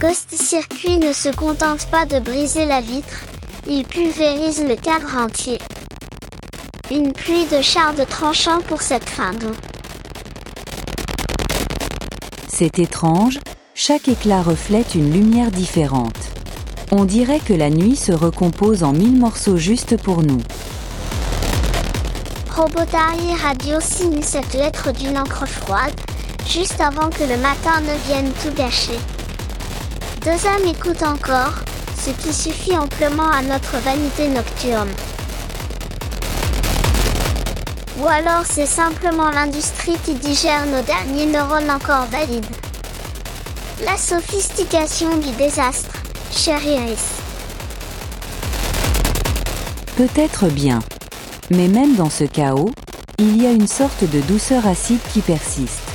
Ghost Circuit ne se contente pas de briser la vitre, il pulvérise le cadre entier. Une pluie de shards tranchants pour cette fin d'eau. C'est étrange, chaque éclat reflète une lumière différente. On dirait que la nuit se recompose en 1000 morceaux juste pour nous. Robotari Radio signe cette lettre d'une encre froide, juste avant que le matin ne vienne tout gâcher. Deux âmes écoutent encore, ce qui suffit amplement à notre vanité nocturne. Ou alors c'est simplement l'industrie qui digère nos derniers neurones encore valides. La sophistication du désastre, cher Iris. Peut-être bien. Mais même dans ce chaos, il y a une sorte de douceur acide qui persiste.